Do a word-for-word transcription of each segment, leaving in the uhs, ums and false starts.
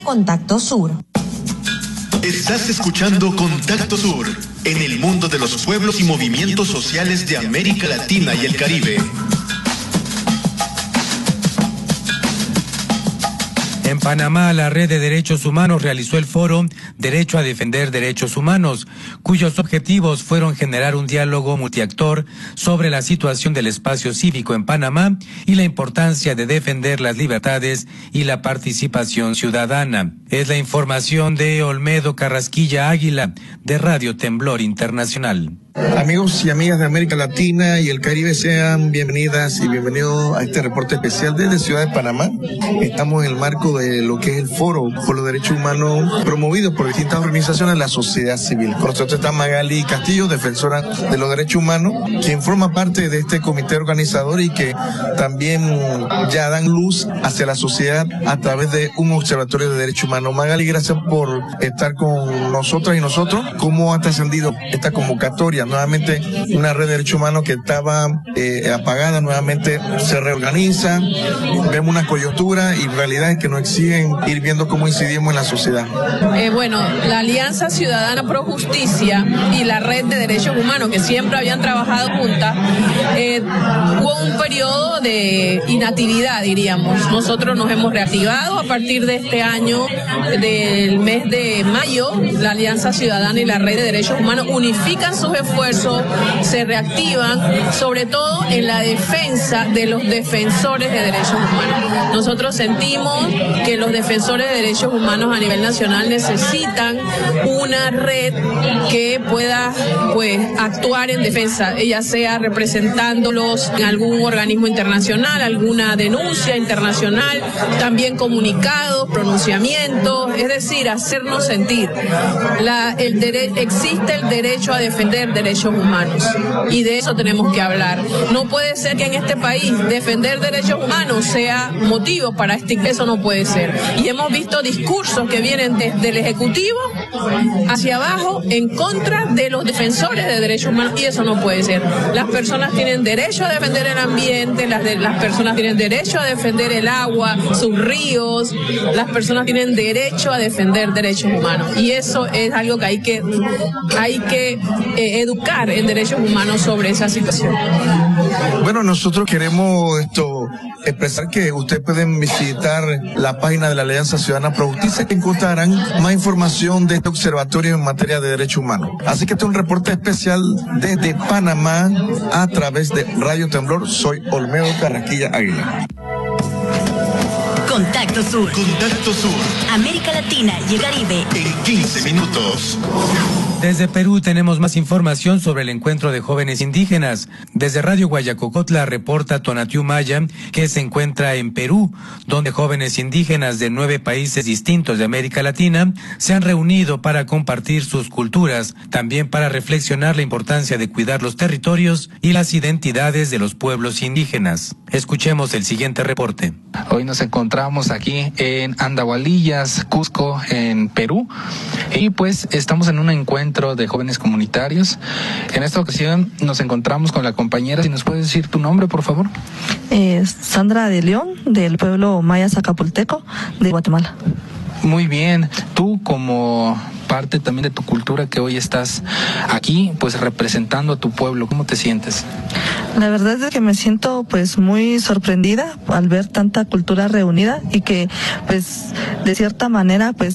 Contacto Sur. Estás escuchando Contacto Sur, en el mundo de los pueblos y movimientos sociales de América Latina y el Caribe. En Panamá, la Red de Derechos Humanos realizó el foro Derecho a Defender Derechos Humanos, cuyos objetivos fueron generar un diálogo multiactor sobre la situación del espacio cívico en Panamá y la importancia de defender las libertades y la participación ciudadana. Es la información de Olmedo Carrasquilla Águila, de Radio Temblor Internacional. Amigos y amigas de América Latina y el Caribe, sean bienvenidas y bienvenidos a este reporte especial desde Ciudad de Panamá. Estamos en el marco de lo que es el Foro por los Derechos Humanos promovido por distintas organizaciones de la sociedad civil. Con nosotros está Magali Castillo, defensora de los derechos humanos, quien forma parte de este comité organizador y que también ya dan luz hacia la sociedad a través de un observatorio de derechos humanos. Magali, gracias por estar con nosotras y nosotros. ¿Cómo ha trascendido esta convocatoria? Nuevamente una red de derechos humanos que estaba eh, apagada, nuevamente se reorganiza, vemos una coyuntura y realidades que nos exigen ir viendo cómo incidimos en la sociedad. Eh, bueno, la Alianza Ciudadana Pro Justicia y la Red de Derechos Humanos, que siempre habían trabajado juntas, eh, hubo un periodo de inactividad, diríamos. Nosotros nos hemos reactivado a partir de este año, del mes de mayo. La Alianza Ciudadana y la Red de Derechos Humanos unifican sus esfuerzos, se reactivan, sobre todo en la defensa de los defensores de derechos humanos. Nosotros sentimos que los defensores de derechos humanos a nivel nacional necesitan una red que pueda, pues, actuar en defensa, ella sea representándolos en algún organismo internacional, alguna denuncia internacional, también comunicados, pronunciamientos, es decir, hacernos sentir. La, el dere- existe el derecho a defender derechos humanos y de eso tenemos que hablar. No puede ser que en este país defender derechos humanos sea motivo para estigmatizar, eso no puede ser. Y hemos visto discursos que vienen desde el Ejecutivo hacia abajo en contra de los defensores de derechos humanos y eso no puede ser. Las personas tienen derecho a defender el ambiente, las, de, las personas tienen derecho a defender el agua, sus ríos, las personas tienen derecho a defender derechos humanos y eso es algo que hay que, hay que eh, educar en derechos humanos sobre esa situación. Bueno, nosotros queremos esto expresar que ustedes pueden visitar la página de la Alianza Ciudadana Pro Justicia, que encontrarán más información de este observatorio en materia de derechos humanos. Así que este es un reporte especial desde Panamá a través de Radio Temblor. Soy Olmedo Carrasquilla Águila. Contacto Sur. Contacto Sur. América Latina y el Caribe. En quince minutos. Desde Perú tenemos más información sobre el encuentro de jóvenes indígenas. Desde Radio Guayacocotla reporta Tonatiu Maya que se encuentra en Perú, donde jóvenes indígenas de nueve países distintos de América Latina se han reunido para compartir sus culturas, también para reflexionar la importancia de cuidar los territorios y las identidades de los pueblos indígenas. Escuchemos el siguiente reporte. Hoy nos encontramos aquí en Andahualillas, Cusco, en Perú, y pues estamos en un encuentro de jóvenes comunitarios. En esta ocasión nos encontramos con la compañera. Si nos puedes decir tu nombre, por favor. Eh, Sandra de León, del pueblo maya Zacapulteco de Guatemala. Muy bien. Tú, como parte también de tu cultura, que hoy estás aquí, pues representando a tu pueblo, ¿cómo te sientes? La verdad es que me siento pues muy sorprendida al ver tanta cultura reunida y que pues de cierta manera pues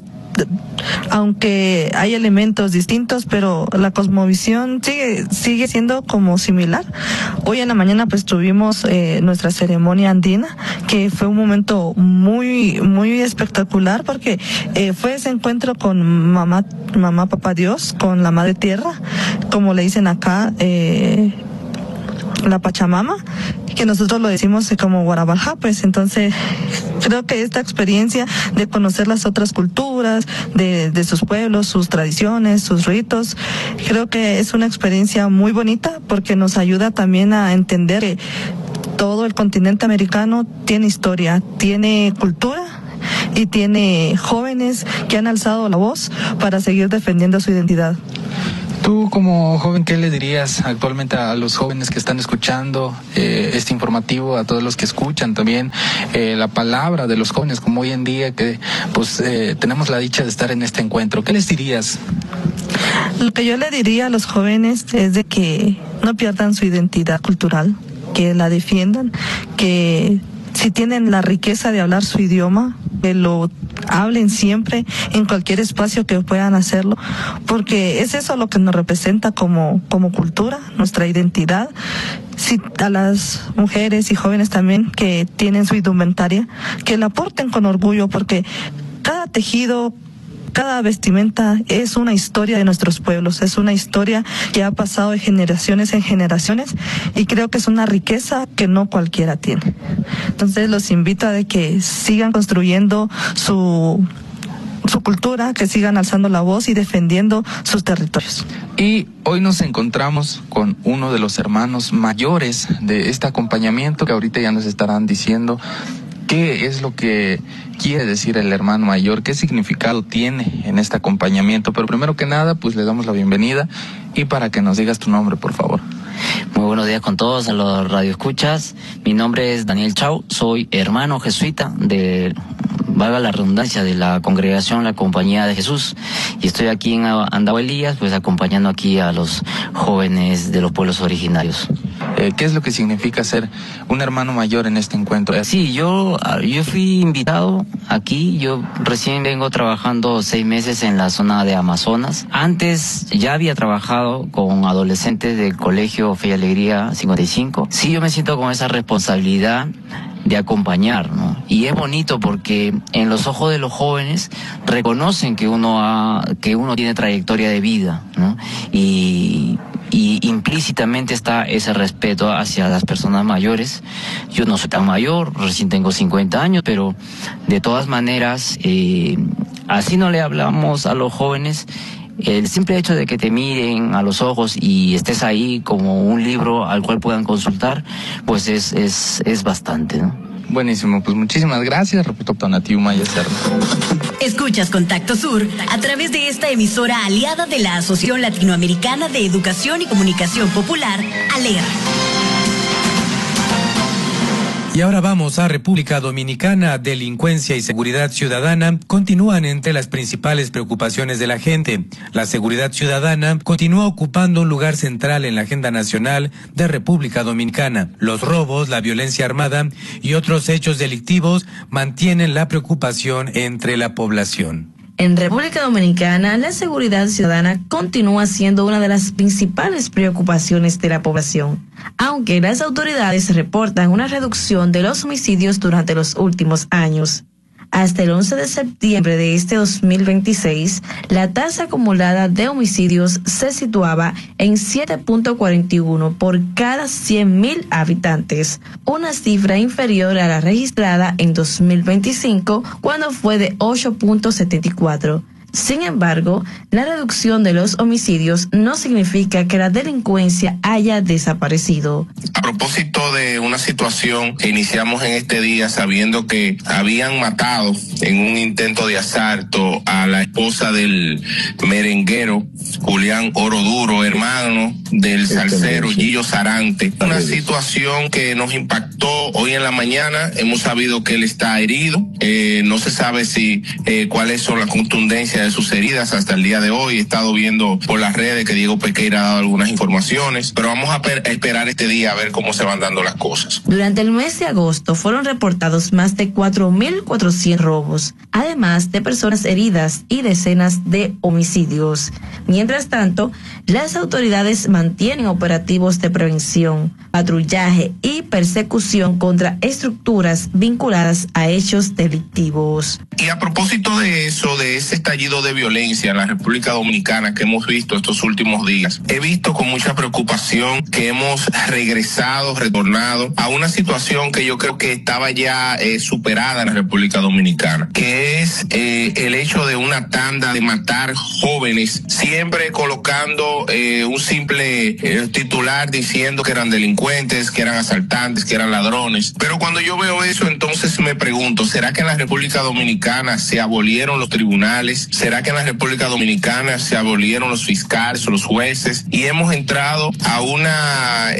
aunque hay elementos distintos, pero la cosmovisión sigue sigue siendo como similar. Hoy en la mañana pues tuvimos eh, nuestra ceremonia andina, que fue un momento muy muy espectacular porque eh, fue ese encuentro con mamá mamá papá Dios, con la madre tierra, como le dicen acá, eh, la Pachamama, que nosotros lo decimos como Guarabalja. Pues entonces creo que esta experiencia de conocer las otras culturas de, de sus pueblos, sus tradiciones, sus ritos, creo que es una experiencia muy bonita porque nos ayuda también a entender que todo el continente americano tiene historia, tiene cultura y tiene jóvenes que han alzado la voz para seguir defendiendo su identidad. Tú como joven, ¿qué le dirías actualmente a los jóvenes que están escuchando eh, este informativo, a todos los que escuchan también eh, la palabra de los jóvenes, como hoy en día que pues eh, tenemos la dicha de estar en este encuentro? ¿Qué les dirías? Lo que yo le diría a los jóvenes es de que no pierdan su identidad cultural, que la defiendan, que si tienen la riqueza de hablar su idioma, que lo hablen siempre en cualquier espacio que puedan hacerlo, porque es eso lo que nos representa como, como cultura, nuestra identidad. Si a las mujeres y jóvenes también que tienen su indumentaria, que la porten con orgullo, porque cada tejido, cada vestimenta es una historia de nuestros pueblos, es una historia que ha pasado de generaciones en generaciones y creo que es una riqueza que no cualquiera tiene. Entonces los invito a de que sigan construyendo su, su cultura, que sigan alzando la voz y defendiendo sus territorios. Y hoy nos encontramos con uno de los hermanos mayores de este acompañamiento que ahorita ya nos estarán diciendo qué es lo que quiere decir el hermano mayor, qué significado tiene en este acompañamiento. Pero primero que nada, pues le damos la bienvenida y para que nos digas tu nombre, por favor. Muy buenos días con todos, a los radioescuchas. Mi nombre es Daniel Chau, soy hermano jesuita de, valga la redundancia, de la congregación La Compañía de Jesús. Y estoy aquí en Andahuaylas, pues acompañando aquí a los jóvenes de los pueblos originarios. Eh, ¿Qué es lo que significa ser un hermano mayor en este encuentro? Sí, yo, yo fui invitado aquí, yo recién vengo trabajando seis meses en la zona de Amazonas. Antes ya había trabajado con adolescentes del colegio Fe y Alegría cincuenta y cinco. Sí, yo me siento con esa responsabilidad de acompañar, ¿no? Y es bonito porque en los ojos de los jóvenes reconocen que uno ha, que uno tiene trayectoria de vida, ¿no? Y y implícitamente está ese respeto hacia las personas mayores. Yo no soy tan mayor, recién tengo cincuenta años, pero de todas maneras, eh, así no le hablamos a los jóvenes. El simple hecho de que te miren a los ojos y estés ahí como un libro al cual puedan consultar, pues es, es, es bastante, ¿no? Buenísimo, pues muchísimas gracias. Repito, Tonatiu Maya Serna. Escuchas Contacto Sur a través de esta emisora aliada de la Asociación Latinoamericana de Educación y Comunicación Popular, ALER. Y ahora vamos a República Dominicana. Delincuencia y seguridad ciudadana continúan entre las principales preocupaciones de la gente. La seguridad ciudadana continúa ocupando un lugar central en la agenda nacional de República Dominicana. Los robos, la violencia armada y otros hechos delictivos mantienen la preocupación entre la población. En República Dominicana, la seguridad ciudadana continúa siendo una de las principales preocupaciones de la población, aunque las autoridades reportan una reducción de los homicidios durante los últimos años. Hasta el once de septiembre de este dos mil veintiséis, la tasa acumulada de homicidios se situaba en siete punto cuarenta y uno por cada cien mil habitantes, una cifra inferior a la registrada en dos mil veinticinco, cuando fue de ocho punto setenta y cuatro. Sin embargo, la reducción de los homicidios no significa que la delincuencia haya desaparecido. A propósito de una situación que iniciamos en este día sabiendo que habían matado en un intento de asalto a la esposa del merenguero Julián Oroduro, hermano del salsero Gillo Sarante. Una situación que nos impactó hoy en la mañana. Hemos sabido que él está herido. Eh, no se sabe si eh, cuáles son las contundencias de sus heridas hasta el día de hoy. He estado viendo por las redes que Diego Pequeira ha dado algunas informaciones, pero vamos a, per- a esperar este día a ver cómo se van dando las cosas. Durante el mes de agosto fueron reportados más de cuatro mil cuatrocientos robos, además de personas heridas y decenas de homicidios. Mientras tanto, las autoridades mantienen operativos de prevención, patrullaje y persecución contra estructuras vinculadas a hechos delictivos. Y a propósito de eso, de ese estallido de violencia en la República Dominicana que hemos visto estos últimos días, he visto con mucha preocupación que hemos regresado, retornado a una situación que yo creo que estaba ya eh, superada en la República Dominicana, que es eh, el hecho de una tanda de matar jóvenes, siempre colocando eh, un simple eh, titular diciendo que eran delincuentes, que eran asaltantes, que eran ladrones. Pero cuando yo veo eso, entonces me pregunto, ¿será que en la República Dominicana se abolieron los tribunales? ¿Se ¿Será que en la República Dominicana se abolieron los fiscales o los jueces y hemos entrado a una